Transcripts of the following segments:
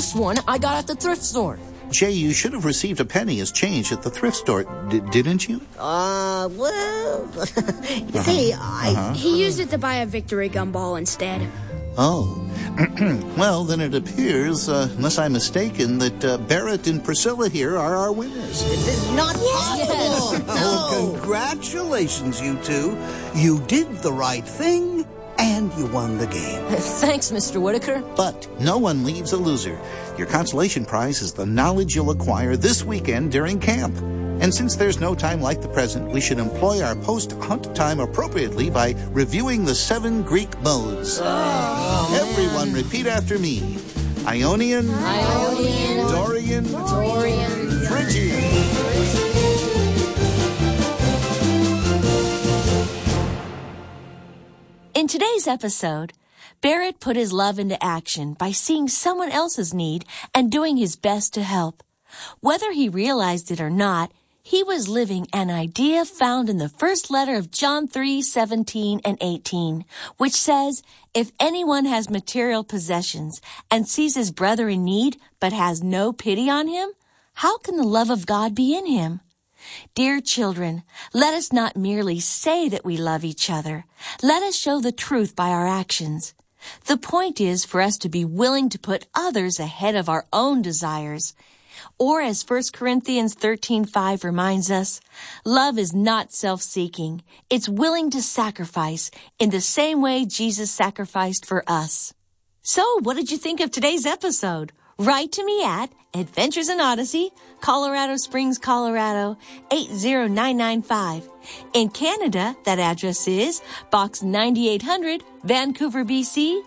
This one I got at the thrift store. Jay, you should have received a penny as change at the thrift store, didn't you? Well, you see, He used it to buy a victory gumball instead. Oh. Well, then it appears, unless I'm mistaken, that Barrett and Priscilla here are our winners. this is not possible. No. Oh, congratulations, you two. You did the right thing, and you won the game. Thanks, Mr. Whitaker. But no one leaves a loser. Your consolation prize is the knowledge you'll acquire this weekend during camp. And since there's no time like the present, we should employ our post-hunt time appropriately by reviewing the 7 Greek modes. Everyone repeat after me. Ionian, Dorian, Phrygian. In today's episode, Barrett put his love into action by seeing someone else's need and doing his best to help. Whether he realized it or not, he was living an idea found in the first letter of John 3:17 and 18, which says, if anyone has material possessions and sees his brother in need but has no pity on him, how can the love of God be in him? Dear children, let us not merely say that we love each other. Let us show the truth by our actions. The point is for us to be willing to put others ahead of our own desires. Or as 1 Corinthians 13:5 reminds us, love is not self-seeking. It's willing to sacrifice in the same way Jesus sacrificed for us. So, what did you think of today's episode? Write to me at Adventures in Odyssey, Colorado Springs, Colorado, 80995. In Canada, that address is Box 9800, Vancouver, BC,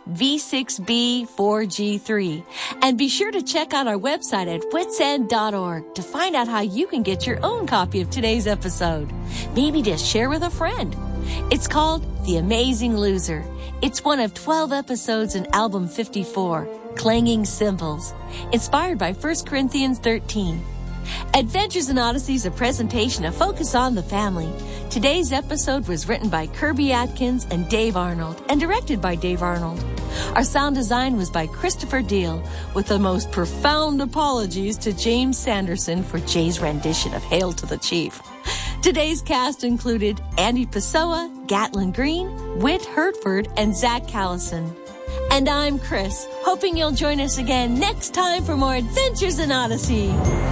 V6B4G3. And be sure to check out our website at witsend.org to find out how you can get your own copy of today's episode. Maybe just share with a friend. It's called The Amazing Loser. It's one of 12 episodes in Album 54, Clanging Cymbals, inspired by 1 Corinthians 13. Adventures in Odyssey is a presentation of Focus on the Family. Today's episode was written by Kirby Atkins and Dave Arnold and directed by Dave Arnold. Our sound design was by Christopher Deal, with the most profound apologies to James Sanderson for Jay's rendition of Hail to the Chief. Today's cast included Andy Pessoa, Gatlin Green, Whit Hertford, and Zach Callison. And I'm Chris, hoping you'll join us again next time for more Adventures in Odyssey.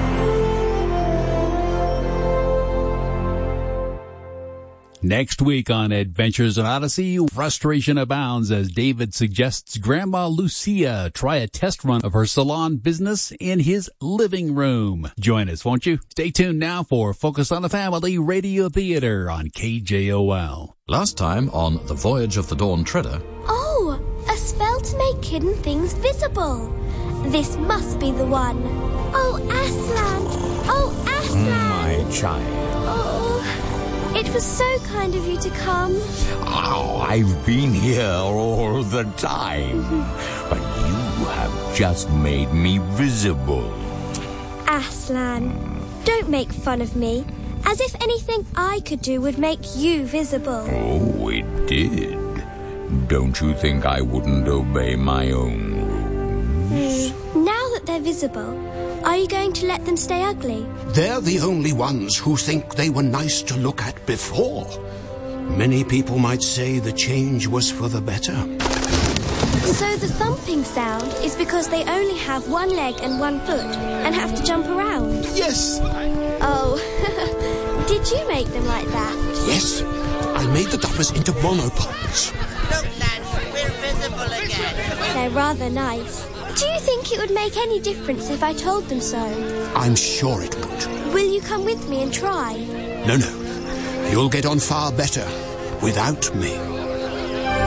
Next week on Adventures in Odyssey, frustration abounds as David suggests Grandma Lucia try a test run of her salon business in his living room. Join us, won't you? Stay tuned now for Focus on the Family Radio Theater on KJOL. Last time on The Voyage of the Dawn Treader. Oh, a spell to make hidden things visible. This must be the one. Oh, Aslan! Oh, Aslan! My child. It was so kind of you to come. Oh, I've been here all the time. But you have just made me visible. Aslan, don't make fun of me. As if anything I could do would make you visible. Oh, it did. Don't you think I wouldn't obey my own rules? Now that they're visible, are you going to let them stay ugly? They're the only ones who think they were nice to look at before. Many people might say the change was for the better. So the thumping sound is because they only have one leg and one foot and have to jump around? Yes. Oh, did you make them like that? Yes, I made the duffers into monopods. Look, lads, we're visible again. They're rather nice. Do you think it would make any difference if I told them so? I'm sure it would. Will you come with me and try? No. You'll get on far better without me.